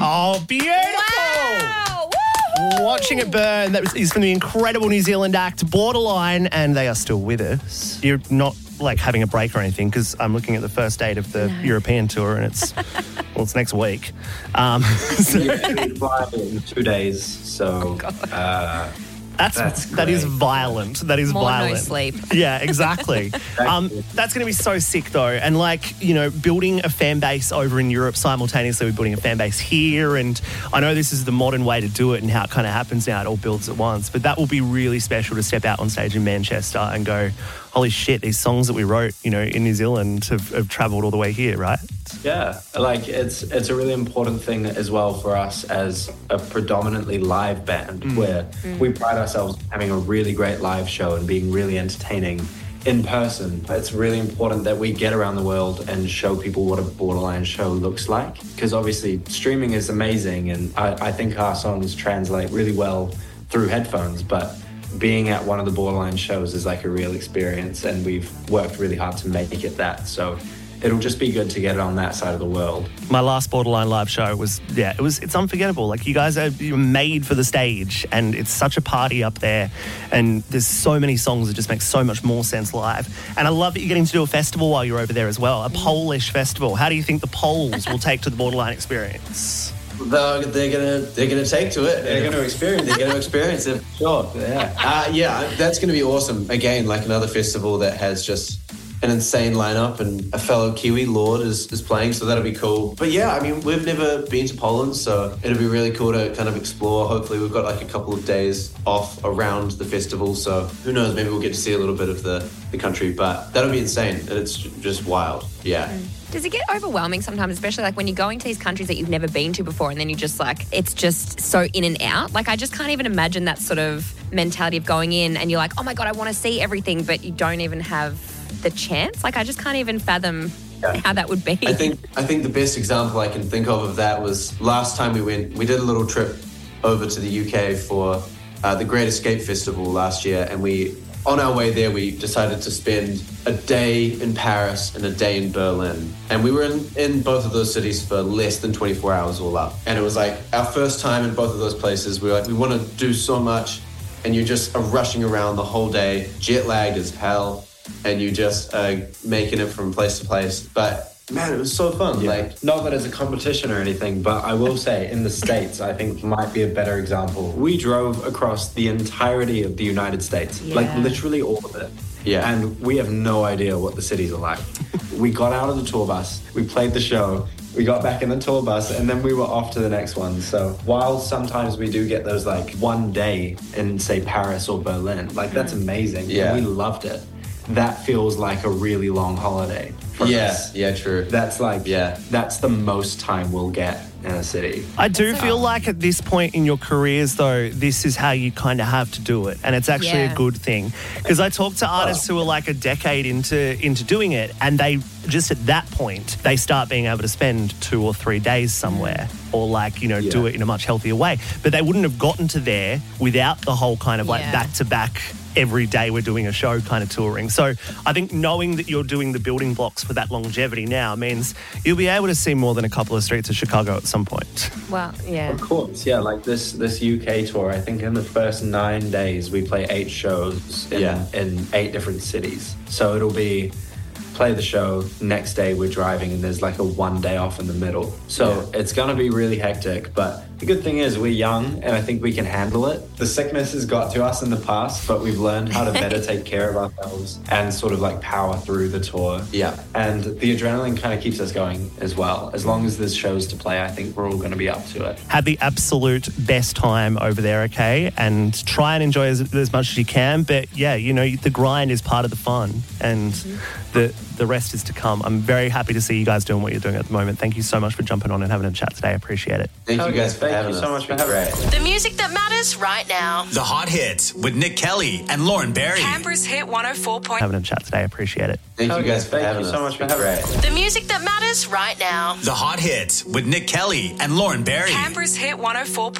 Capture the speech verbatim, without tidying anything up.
Oh, beautiful. Wow. Woo-hoo. Watching it burn. That is from the incredible New Zealand act Borderline, and they are still with us. You're not like having a break or anything, because I'm looking at the first date of the No. European tour, and it's well, it's next week. Um, so We fly in two days, so uh, that's, That's that is great. violent. That is More no violent. sleep. Yeah, exactly. um, that's going to be so sick, though. And, like, you know, building a fan base over in Europe simultaneously with building a fan base here. And I know this is the modern way to do it and how it kind of happens now. It all builds at once. But that will be really special to step out on stage in Manchester and go, holy shit, these songs that we wrote, you know, in New Zealand have, have travelled all the way here, right? yeah, like it's it's a really important thing as well for us as a predominantly live band, where we pride ourselves on having a really great live show and being really entertaining in person. It's really important that we get around the world and show people what a Borderline show looks like, because obviously streaming is amazing, and I, I think our songs translate really well through headphones, but being at one of the Borderline shows is like a real experience, and we've worked really hard to make it that. So it'll just be good to get it on that side of the world. My last Borderline live show was, yeah, it was, it's unforgettable. Like, you guys are you're made for the stage, and it's such a party up there, and there's so many songs that just make so much more sense live. And I love that you're getting to do a festival while you're over there as well, a Polish festival. How do you think the Poles will take to the Borderline experience? They're, they're gonna they're gonna take to it. They're gonna experience. They're gonna experience it. Sure, yeah. Uh, yeah, that's gonna be awesome. Again, like another festival that has just an insane lineup, and a fellow Kiwi, Lord, is, is playing, so that'll be cool. But yeah, I mean, we've never been to Poland, so it'll be really cool to kind of explore. Hopefully, we've got like a couple of days off around the festival, so who knows? Maybe we'll get to see a little bit of the, the country. But that'll be insane, and it's just wild. Yeah. Does it get overwhelming sometimes, especially like when you're going to these countries that you've never been to before, and then you just like, it's just so in and out? Like, I just can't even imagine that sort of mentality of going in and you're like, oh my God, I want to see everything, but you don't even have the chance. Like, I just can't even fathom Yeah. how that would be. I think I think the best example I can think of of that was last time we went. We did a little trip over to the U K for uh, the Great Escape Festival last year, and we, on our way there, we decided to spend a day in Paris and a day in Berlin, and we were in, in both of those cities for less than twenty-four hours all up. And it was like our first time in both of those places. We were like, we want to do so much, and you just are rushing around the whole day, jet lagged as hell. And you just uh, making it from place to place. But man, it was so fun. Yeah. Like, not that it's a competition or anything, but I will say in the States, I think might be a better example. We drove across the entirety of the United States, Yeah. like literally all of it. Yeah. And we have no idea what the cities are like. We got out of the tour bus, we played the show, we got back in the tour bus, and then we were off to the next one. So while sometimes we do get those like one day in, say, Paris or Berlin, like that's amazing. Yeah. And we loved it. That feels like a really long holiday for yeah, us. yeah, true. That's like, Yeah. that's the most time we'll get in a city. I do feel like at this point in your careers, though, this is how you kind of have to do it. And it's actually Yeah. a good thing. Because I talk to artists who are like a decade into, into doing it, and they just at that point, they start being able to spend two or three days somewhere or like, you know, do Yeah. it in a much healthier way. But they wouldn't have gotten to there without the whole kind of like Yeah. back-to-back every day we're doing a show kind of touring. So I think knowing that you're doing the building blocks for that longevity now means you'll be able to see more than a couple of streets of Chicago at some point. Well, yeah. Of course, yeah. Like this this U K tour, I think in the first nine days we play eight shows in, Yeah. in eight different cities. So it'll be play the show, next day we're driving, and there's like a one day off in the middle. So it's gonna be really hectic, but the good thing is we're young and I think we can handle it. The sickness has got to us in the past, but we've learned how to better take care of ourselves and sort of like power through the tour. Yeah. And the adrenaline kind of keeps us going as well. As long as there's shows to play, I think we're all going to be up to it. Have the absolute best time over there, okay? And try and enjoy as, as much as you can. But yeah, you know, the grind is part of the fun, and the the rest is to come. I'm very happy to see you guys doing what you're doing at the moment. Thank you so much for jumping on and having a chat today. I appreciate it. Thank Oh, you guys for thank having you us. so much for It's been having great. The music that matters right now. The Hot Hits with Nick Kelly and Lauren Berry. Canberra's Hit one oh four point Having a chat today. I appreciate it. Thank you guys for Thank having you us. so much for It's been having great. us. The music that matters right now. The Hot Hits with Nick Kelly and Lauren Berry. Canberra's Hit one oh four